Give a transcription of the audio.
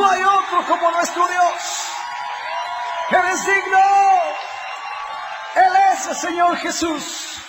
No hay otro como nuestro Dios. Él es digno. Él es el Señor Jesús.